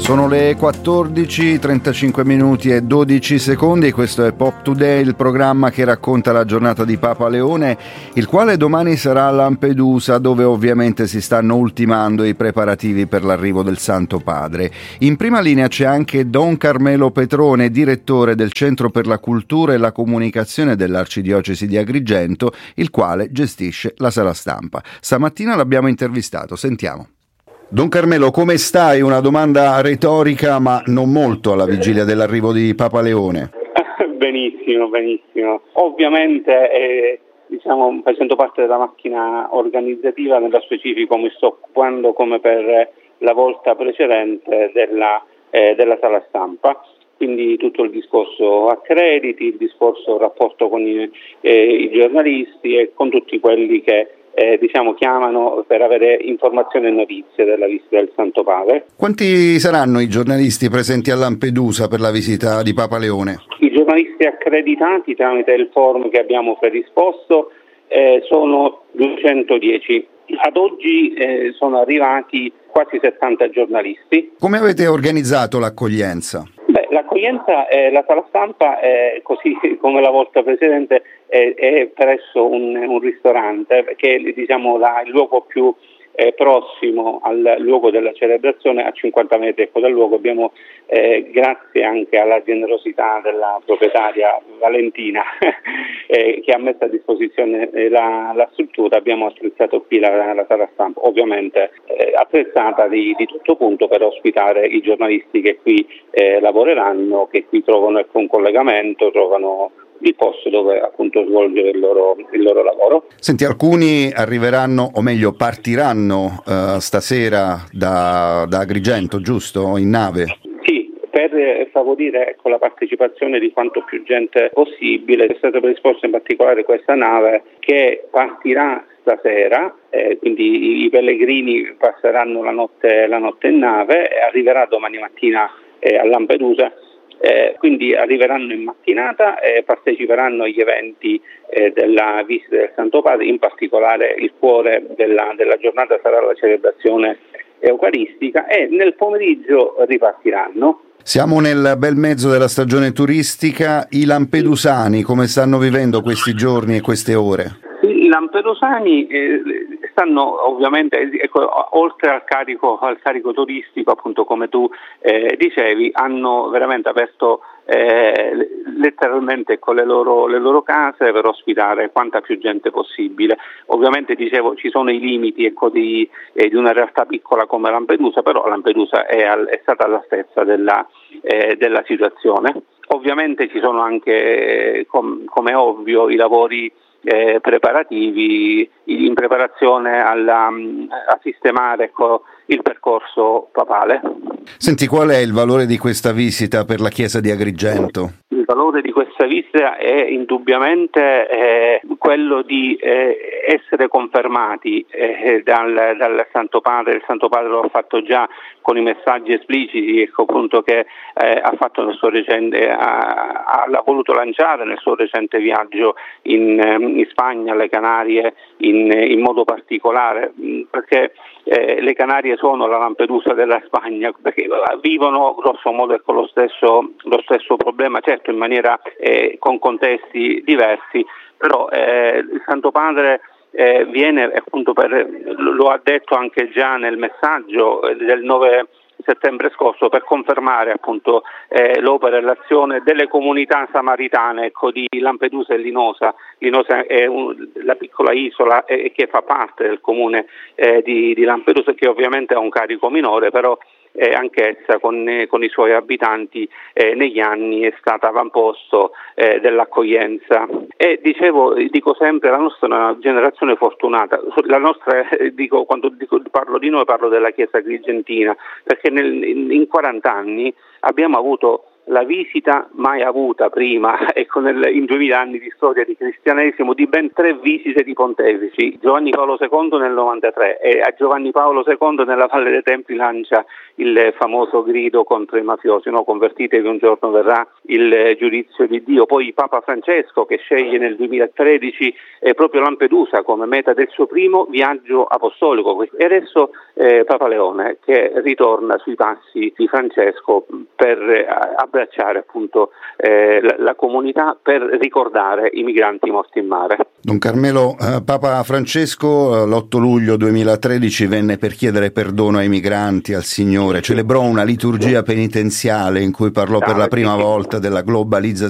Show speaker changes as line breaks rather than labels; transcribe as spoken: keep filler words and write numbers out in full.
Sono le quattordici, trentacinque minuti e dodici secondi. Questo è Pop Today, il programma che racconta la giornata di Papa Leone, il quale domani sarà a Lampedusa, dove ovviamente si stanno ultimando i preparativi per l'arrivo del Santo Padre. In prima linea c'è anche Don Carmelo Petrone, direttore del Centro per la Cultura e la Comunicazione dell'Arcidiocesi di Agrigento, il quale gestisce la sala stampa. Stamattina l'abbiamo intervistato, sentiamo. Don Carmelo, come stai? Una domanda retorica, ma non molto alla vigilia dell'arrivo di Papa Leone.
Benissimo, benissimo. Ovviamente, eh, diciamo, facendo parte della macchina organizzativa, nello specifico mi sto occupando, come per la volta precedente, della, eh, della sala stampa. Quindi tutto il discorso accrediti, il discorso rapporto con i, eh, i giornalisti e con tutti quelli che Eh, diciamo chiamano per avere informazioni e notizie della visita del Santo Padre.
Quanti saranno i giornalisti presenti a Lampedusa per la visita di Papa Leone?
I giornalisti accreditati tramite il forum che abbiamo predisposto eh, sono duecentodieci. Ad oggi eh, sono arrivati quasi settanta giornalisti.
Come avete organizzato l'accoglienza?
Beh, l'accoglienza, eh, la sala stampa, eh, così come la volta precedente, eh, è presso un, un ristorante che è, diciamo, la, il luogo più eh, prossimo al luogo della celebrazione, a cinquanta metri ecco, dal luogo. Abbiamo, eh, grazie anche alla generosità della proprietaria Valentina eh, che ha messo a disposizione eh, la, la struttura, abbiamo attrezzato qui la, la sala stampa, ovviamente eh, attrezzata di, di tutto punto per ospitare i giornalisti che qui eh, lavoreranno, che qui trovano ecco, un collegamento, trovano il posto dove appunto svolgere il loro, il loro lavoro.
Senti, alcuni arriveranno, o meglio partiranno uh, stasera da, da Agrigento, giusto? In nave?
Sì, per favorire ecco, la partecipazione di quanto più gente possibile è stata predisposta in particolare questa nave che partirà stasera, eh, quindi i, i pellegrini passeranno la notte, la notte in nave e arriverà domani mattina eh, a Lampedusa. Eh, quindi arriveranno in mattinata e parteciperanno agli eventi eh, della visita del Santo Padre. In particolare il cuore della, della giornata sarà la celebrazione eucaristica e nel pomeriggio ripartiranno.
Siamo nel bel mezzo della stagione turistica. I lampedusani come stanno vivendo questi giorni e queste ore?
I lampedusani eh, stanno ovviamente, ecco, oltre al carico, al carico turistico, appunto come tu eh, dicevi, hanno veramente aperto eh, letteralmente con le loro, le loro case per ospitare quanta più gente possibile. Ovviamente dicevo ci sono i limiti ecco, di, eh, di una realtà piccola come Lampedusa, però Lampedusa è, al, è stata all'altezza della, eh, della situazione. Ovviamente ci sono anche, com, come è ovvio, i lavori Eh, preparativi in preparazione alla, a sistemare ecco, il percorso papale.
Senti, qual è il valore di questa visita per la Chiesa di Agrigento?
Il valore di questa visita è indubbiamente eh, quello di eh, essere confermati eh, dal, dal Santo Padre. Il Santo Padre lo ha fatto già con i messaggi espliciti ecco, appunto, che eh, ha fatto nel suo recente, ha, ha voluto lanciare nel suo recente viaggio in, in Spagna, alle Canarie in, in modo particolare, perché eh, le Canarie sono la Lampedusa della Spagna, perché vivono grosso modo ecco, lo stesso, lo stesso problema, certo in maniera eh, con contesti diversi, però eh, il Santo Padre eh, viene appunto per, lo ha detto anche già nel messaggio del nove settembre scorso, per confermare appunto eh, l'opera e l'azione delle comunità samaritane ecco, di Lampedusa e Linosa. Linosa è un, la piccola isola eh, che fa parte del comune eh, di, di Lampedusa, che ovviamente ha un carico minore, però eh, anch'essa con, eh, con i suoi abitanti eh, negli anni è stata avamposto eh, dell'accoglienza. E dicevo, dico sempre, la nostra è una generazione fortunata, la nostra, eh, dico, quando dico, parlo di noi parlo della Chiesa agrigentina, perché nel, in, in quaranta anni abbiamo avuto la visita mai avuta prima, ecco, nel, in duemila anni di storia di cristianesimo, di ben tre visite di pontefici. Giovanni Paolo secondo nel novantatré e a Giovanni Paolo secondo nella Valle dei Templi lancia il famoso grido contro i mafiosi, no? Convertitevi, un giorno verrà il giudizio di Dio. Poi Papa Francesco, che sceglie nel duemilatredici eh, proprio Lampedusa come meta del suo primo viaggio apostolico, e adesso eh, Papa Leone, che ritorna sui passi di Francesco per eh, abbracciare appunto eh, la, la comunità, per ricordare i migranti morti in mare.
Don Carmelo, eh, Papa Francesco eh, l'otto luglio duemilatredici venne per chiedere perdono ai migranti, al Signore, celebrò una liturgia penitenziale in cui parlò per la prima volta della globalizzazione